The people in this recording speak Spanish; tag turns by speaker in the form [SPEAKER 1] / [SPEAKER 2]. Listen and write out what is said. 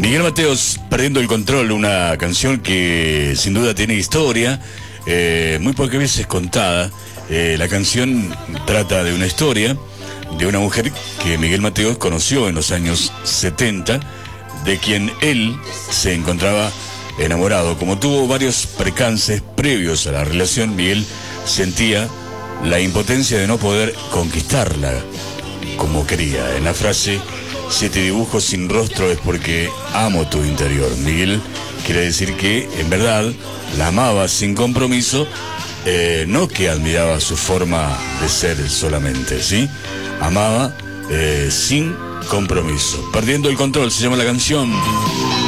[SPEAKER 1] Miguel Mateos, Perdiendo el Control, una canción que sin duda tiene historia, muy pocas veces contada. La canción trata de una historia de una mujer que Miguel Mateos conoció en los años 70, de quien él se encontraba enamorado. Como tuvo varios percances previos a la relación, Miguel sentía la impotencia de no poder conquistarla como quería. En la frase "si te dibujo sin rostro es porque amo tu interior", Miguel quiere decir que en verdad la amaba sin compromiso, no que admiraba su forma de ser solamente, ¿sí? Amaba sin compromiso. Perdiendo el Control se llama la canción.